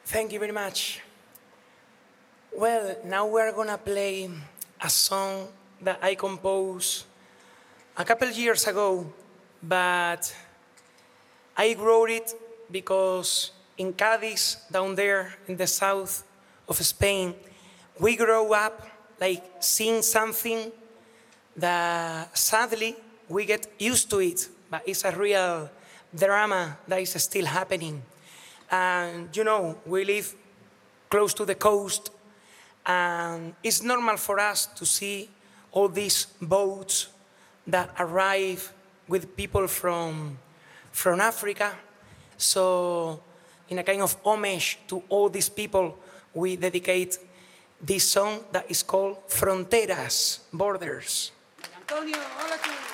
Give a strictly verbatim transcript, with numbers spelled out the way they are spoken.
Thank you very much. Well, now we're gonna play a song that I composed a couple years ago, but I wrote it because in Cadiz, down there in the south of Spain, we grow up like seeing something that sadly we get used to it, but it's a real drama that is still happening. And you know, we live close to the coast, and it's normal for us to see all these boats that arrive with people from, from Africa. So in a kind of homage to all these people, we dedicate this song that is called Fronteras, Borders. Antonio, hola tú.